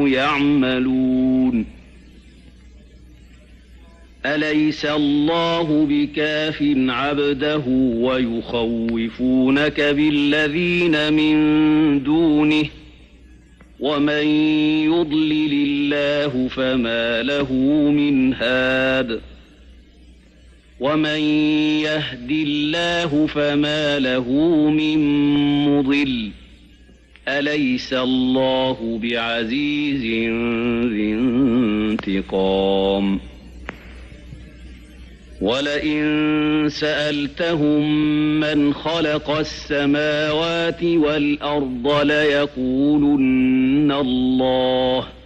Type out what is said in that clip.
كانوا يعملون أليس الله بكاف عبده ويخوفونك بالذين من دونه ومن يضلل الله فما له من هاد ومن يهد الله فما له من مضل أليس الله بعزيز ذي انتقام ولئن سألتهم من خلق السماوات والأرض ليقولن الله